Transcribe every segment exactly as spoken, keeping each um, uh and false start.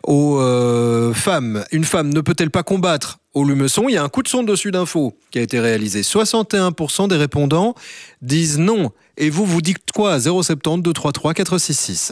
aux euh, femmes. Une femme ne peut-elle pas combattre au Lumeçon? Il y a un coup de sonde dessus d'info qui a été réalisé. soixante et un pour cent des répondants disent non. Et vous, vous dites quoi? Zéro sept zéro deux trois trois quatre six six.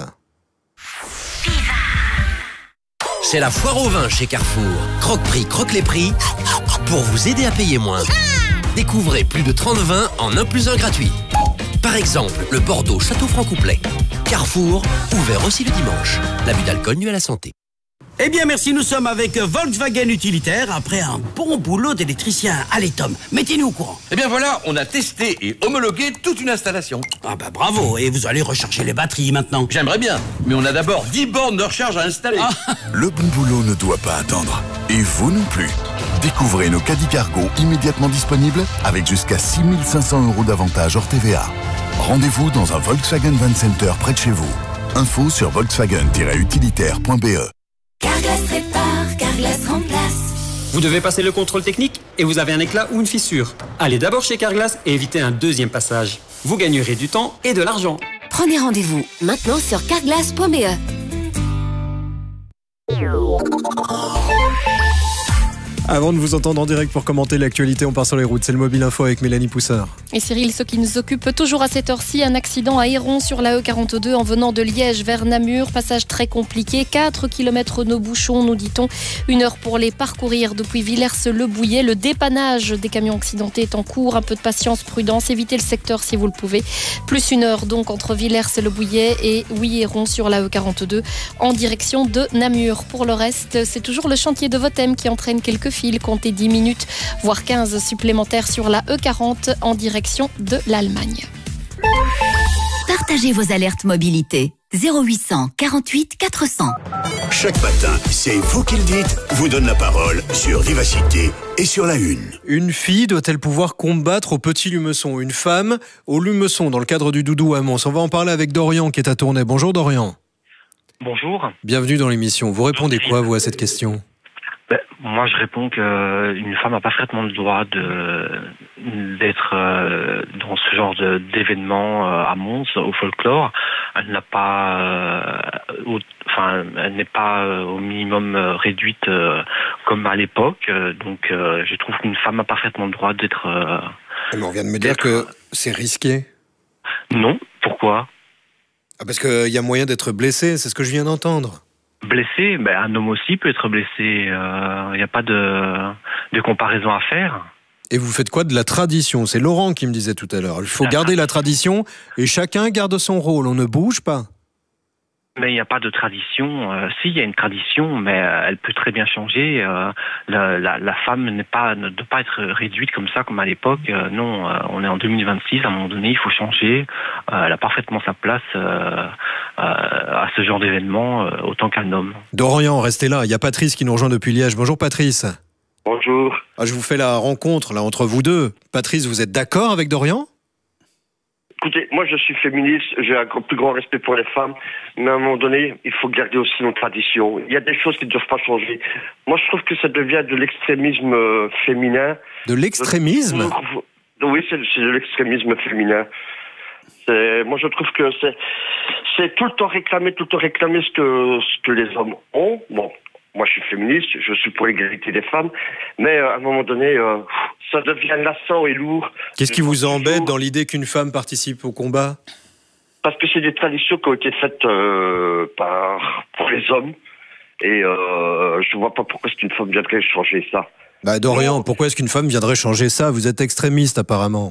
C'est la foire au vin chez Carrefour. Croque-prix, croque les prix pour vous aider à payer moins. Découvrez plus de trente vins en un plus un gratuit. Par exemple, le Bordeaux Château Franc-Couplet. Carrefour, ouvert aussi le dimanche. L'abus d'alcool nuit à la santé. Eh bien merci, nous sommes avec Volkswagen Utilitaire après un bon boulot d'électricien. Allez Tom, mettez-nous au courant. Eh bien voilà, on a testé et homologué toute une installation. Ah bah bravo, et vous allez recharger les batteries maintenant. J'aimerais bien, mais on a d'abord dix bornes de recharge à installer. Ah. Le bon boulot ne doit pas attendre. Et vous non plus. Découvrez nos caddies cargo immédiatement disponibles avec jusqu'à six mille cinq cents euros d'avantage hors T V A. Rendez-vous dans un Volkswagen Van Center près de chez vous. Info sur volkswagen tiret utilitaire point b e. Carglass répare, Carglass remplace. Vous devez passer le contrôle technique et vous avez un éclat ou une fissure. Allez d'abord chez Carglass et évitez un deuxième passage. Vous gagnerez du temps et de l'argent. Prenez rendez-vous maintenant sur carglass point b e. Avant de vous entendre en direct pour commenter l'actualité, on part sur les routes. C'est le Mobile Info avec Mélanie Poussard. Et Cyril, ce qui nous occupe toujours à cette heure-ci, un accident à Héron sur la E quarante-deux en venant de Liège vers Namur. Passage très compliqué, quatre kilomètres de bouchons, nous dit-on. Une heure pour les parcourir depuis Villers-le-Bouillet. Le dépannage des camions accidentés est en cours. Un peu de patience, prudence, évitez le secteur si vous le pouvez. Plus une heure donc entre Villers-le-Bouillet et Héron sur la E quarante-deux en direction de Namur. Pour le reste, c'est toujours le chantier de Votem qui entraîne quelques files. Comptez dix minutes, voire quinze supplémentaires sur la E quarante en direction de l'Allemagne. Partagez vos alertes mobilité. zéro huit cent quarante-huit quatre cents. Chaque matin, c'est vous qui le dites, vous donne la parole sur Vivacité et sur la Une. Une fille doit-elle pouvoir combattre au Petit Lumeçon? Une femme au Lumeçon dans le cadre du Doudou à Mons. On va en parler avec Dorian qui est à Tournai. Bonjour Dorian. Bonjour. Bienvenue dans l'émission. Vous répondez quoi vous à cette question? Ben, moi, je réponds qu'une femme n'a pas parfaitement le droit de, d'être euh, dans ce genre de, d'événement euh, à Mons, au folklore. Elle n'a pas, euh, au, enfin, elle n'est pas euh, au minimum euh, réduite euh, comme à l'époque. Euh, donc, euh, je trouve qu'une femme a parfaitement le droit d'être. Euh, Mais on vient de me dire que c'est risqué. Non. Pourquoi? Ah, parce qu'il y a moyen d'être blessé. C'est ce que je viens d'entendre. Blessé, ben un homme aussi peut être blessé. Il euh, n'y a pas de, de comparaison à faire. Et vous faites quoi de la tradition? C'est Laurent qui me disait tout à l'heure. Il faut garder la tradition et chacun garde son rôle. On ne bouge pas. Mais il n'y a pas de tradition. Euh, si, il y a une tradition, mais euh, elle peut très bien changer. Euh, la, la, la femme n'est pas, ne doit pas être réduite comme ça, comme à l'époque. Euh, non, euh, on est en deux mille vingt-six. À un moment donné, il faut changer. Euh, elle a parfaitement sa place euh, euh, à ce genre d'événement, euh, autant qu'un homme. Dorian, restez là. Il y a Patrice qui nous rejoint depuis Liège. Bonjour Patrice. Bonjour. Ah, je vous fais la rencontre là entre vous deux. Patrice, vous êtes d'accord avec Dorian? Écoutez, moi je suis féministe, j'ai un plus grand respect pour les femmes, mais à un moment donné, il faut garder aussi nos traditions. Il y a des choses qui ne doivent pas changer. Moi je trouve que ça devient de l'extrémisme euh, féminin. De l'extrémisme? Oui, c'est, c'est de l'extrémisme féminin. C'est, moi je trouve que c'est, c'est tout le temps réclamer, tout le temps réclamer ce que, ce que les hommes ont. Bon, moi je suis féministe, je suis pour l'égalité des femmes, mais euh, à un moment donné, euh, ça devient lassant et lourd. Qu'est-ce qui vous embête dans l'idée qu'une femme participe au combat? Parce que c'est des traditions qui ont été faites euh, par pour les hommes, et euh, je vois pas pourquoi est-ce qu'une femme viendrait changer ça. Bah Dorian, pourquoi est-ce qu'une femme viendrait changer ça? Vous êtes extrémiste apparemment.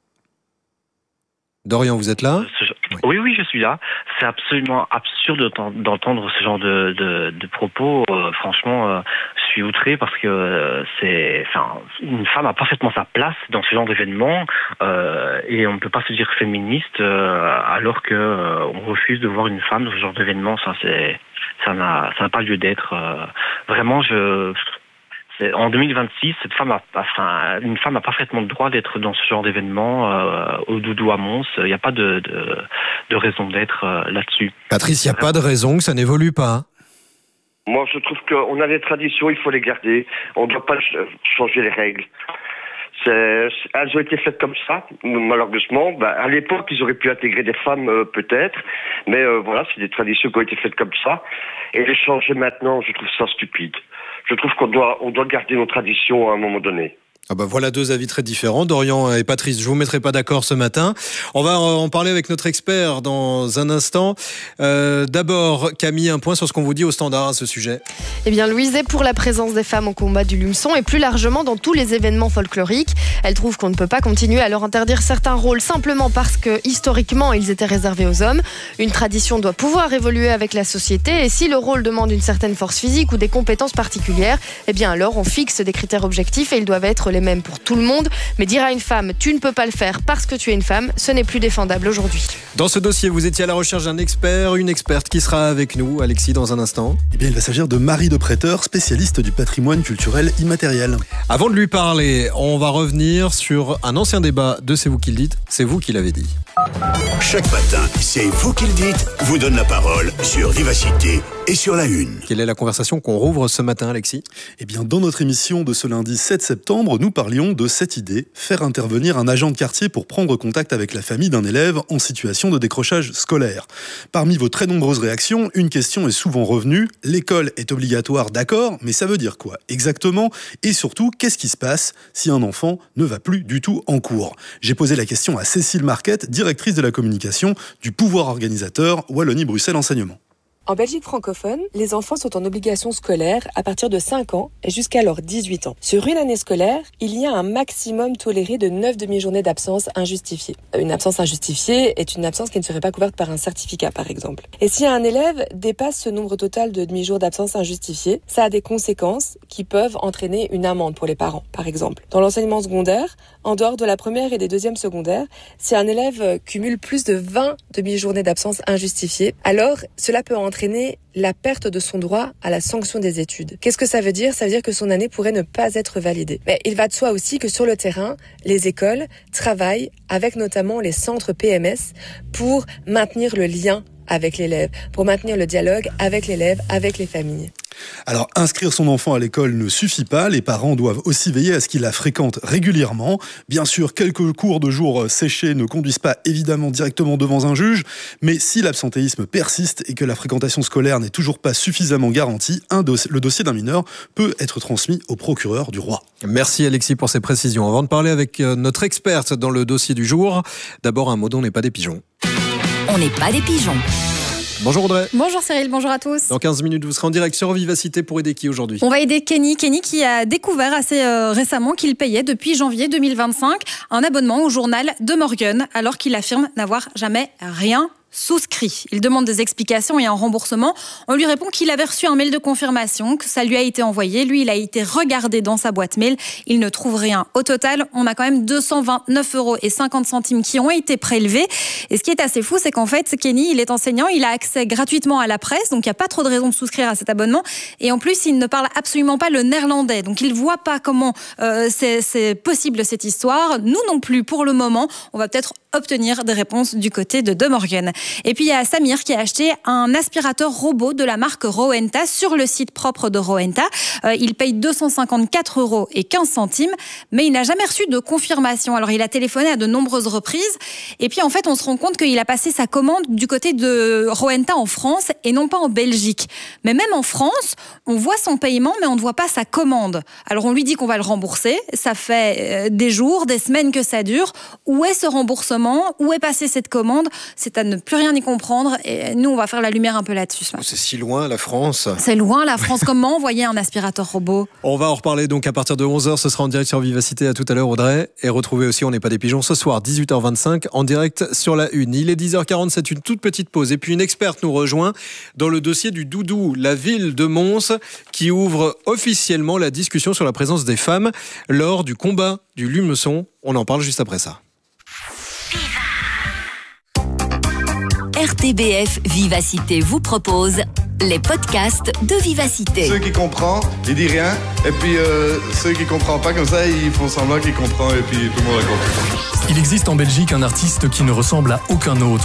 Dorian, vous êtes là? Oui, oui, je suis là. C'est absolument absurde d'entendre ce genre de, de, de propos. Euh, franchement, euh, je suis outré parce que euh, c'est, enfin, une femme a parfaitement sa place dans ce genre d'événement euh, et on ne peut pas se dire féministe euh, alors que euh, on refuse de voir une femme dans ce genre d'événement. Ça, c'est, ça n'a, ça n'a pas lieu d'être. Euh, vraiment, je. En deux mille vingt-six, cette femme a, enfin, une femme a parfaitement le droit d'être dans ce genre d'événement euh, au Doudou à Mons. Il n'y a pas de, de, de raison d'être euh, là-dessus. Patrice, il n'y a pas de raison que ça n'évolue pas. Moi, je trouve qu'on a des traditions, il faut les garder. On ne doit pas changer les règles. C'est, elles ont été faites comme ça, malheureusement. Ben, à l'époque, ils auraient pu intégrer des femmes, euh, peut-être, mais euh, voilà, c'est des traditions qui ont été faites comme ça. Et les changer maintenant, je trouve ça stupide. Je trouve qu'on doit, on doit garder nos traditions à un moment donné. Ah bah voilà deux avis très différents, Dorian et Patrice. Je vous mettrai pas d'accord ce matin. On va en parler avec notre expert dans un instant. Euh, d'abord, Camille, un point sur ce qu'on vous dit au standard à ce sujet. Eh bien, Louise est pour la présence des femmes au combat du Lumeçon et plus largement dans tous les événements folkloriques. Elle trouve qu'on ne peut pas continuer à leur interdire certains rôles simplement parce que historiquement ils étaient réservés aux hommes. Une tradition doit pouvoir évoluer avec la société et si le rôle demande une certaine force physique ou des compétences particulières, eh bien alors on fixe des critères objectifs et ils doivent être les mêmes pour tout le monde. Mais dire à une femme tu ne peux pas le faire parce que tu es une femme, ce n'est plus défendable aujourd'hui. Dans ce dossier, vous étiez à la recherche d'un expert, une experte qui sera avec nous, Alexis, dans un instant. Eh bien, il va s'agir de Marie de Préteur, spécialiste du patrimoine culturel immatériel. Avant de lui parler, on va revenir sur un ancien débat de C'est vous qui le dites, c'est vous qui l'avez dit. Chaque matin, C'est vous qui le dites, vous donne la parole sur Vivacité et sur La Une. Quelle est la conversation qu'on rouvre ce matin, Alexis ? Eh bien, dans notre émission de ce lundi sept septembre, nous parlions de cette idée, faire intervenir un agent de quartier pour prendre contact avec la famille d'un élève en situation de décrochage scolaire. Parmi vos très nombreuses réactions, une question est souvent revenue. L'école est obligatoire, d'accord, mais ça veut dire quoi exactement ? Et surtout, qu'est-ce qui se passe si un enfant ne va plus du tout en cours ? J'ai posé la question à Cécile Marquette, directrice de la communication du pouvoir organisateur Wallonie-Bruxelles Enseignement. En Belgique francophone, les enfants sont en obligation scolaire à partir de cinq ans et jusqu'à leurs dix-huit ans. Sur une année scolaire, il y a un maximum toléré de neuf demi-journées d'absence injustifiée. Une absence injustifiée est une absence qui ne serait pas couverte par un certificat, par exemple. Et si un élève dépasse ce nombre total de demi-jours d'absence injustifiée, ça a des conséquences qui peuvent entraîner une amende pour les parents, par exemple. Dans l'enseignement secondaire, en dehors de la première et des deuxièmes secondaires, si un élève cumule plus de vingt demi-journées d'absence injustifiée, alors cela peut entraîner la perte de son droit à la sanction des études. Qu'est-ce que ça veut dire ? Ça veut dire que son année pourrait ne pas être validée. Mais il va de soi aussi que sur le terrain, les écoles travaillent avec notamment les centres P M S pour maintenir le lien avec l'élève, pour maintenir le dialogue avec l'élève, avec les familles. Alors, inscrire son enfant à l'école ne suffit pas. Les parents doivent aussi veiller à ce qu'il la fréquente régulièrement. Bien sûr, quelques cours de jour séchés ne conduisent pas évidemment directement devant un juge. Mais si l'absentéisme persiste et que la fréquentation scolaire n'est toujours pas suffisamment garantie, un dossier, le dossier d'un mineur peut être transmis au procureur du roi. Merci Alexis pour ces précisions. Avant de parler avec notre experte dans le dossier du jour, d'abord un mot dont n'est pas des pigeons. On n'est pas des pigeons. Bonjour Audrey. Bonjour Cyril, bonjour à tous. Dans quinze minutes, vous serez en direct sur Vivacité pour aider qui aujourd'hui ? On va aider Kenny. Kenny qui a découvert assez euh, récemment qu'il payait depuis janvier deux mille vingt-cinq un abonnement au journal de Morgan alors qu'il affirme n'avoir jamais rien souscrit. Il demande des explications et un remboursement. On lui répond qu'il avait reçu un mail de confirmation, que ça lui a été envoyé. Lui, il a été regardé dans sa boîte mail. Il ne trouve rien. Au total, on a quand même deux cent vingt-neuf euros et cinquante centimes qui ont été prélevés. Et ce qui est assez fou, c'est qu'en fait, Kenny, il est enseignant, il a accès gratuitement à la presse, donc il n'y a pas trop de raison de souscrire à cet abonnement. Et en plus, il ne parle absolument pas le néerlandais. Donc il ne voit pas comment euh, c'est, c'est possible cette histoire. Nous non plus, pour le moment. On va peut-être obtenir des réponses du côté de De Morgan. Et puis il y a Samir qui a acheté un aspirateur robot de la marque Rowenta sur le site propre de Rowenta. Euh, il paye deux cent cinquante-quatre euros et quinze centimes, mais il n'a jamais reçu de confirmation. Alors il a téléphoné à de nombreuses reprises. Et puis en fait, on se rend compte qu'il a passé sa commande du côté de Rowenta en France et non pas en Belgique. Mais même en France, on voit son paiement, mais on ne voit pas sa commande. Alors on lui dit qu'on va le rembourser. Ça fait des jours, des semaines que ça dure. Où est ce remboursement ? Où est passée cette commande ? C'est à ne plus rien y comprendre. Et nous, on va faire la lumière un peu là-dessus. C'est si loin, la France. C'est loin, la France. Comment envoyer un aspirateur robot ? On va en reparler donc à partir de onze heures. Ce sera en direct sur Vivacité. À tout à l'heure, Audrey. Et retrouvez aussi On n'est pas des pigeons ce soir, dix-huit heures vingt-cinq, en direct sur La Une. Il est dix heures quarante-sept, une toute petite pause. Et puis une experte nous rejoint dans le dossier du Doudou, la ville de Mons, qui ouvre officiellement la discussion sur la présence des femmes lors du combat du Lumeçon. On en parle juste après ça. R T B F Vivacité vous propose les podcasts de Vivacité. Ceux qui comprennent, ils disent rien. Et puis euh, ceux qui ne comprennent pas comme ça, ils font semblant qu'ils comprennent et puis tout le monde a compris. Il existe en Belgique un artiste qui ne ressemble à aucun autre.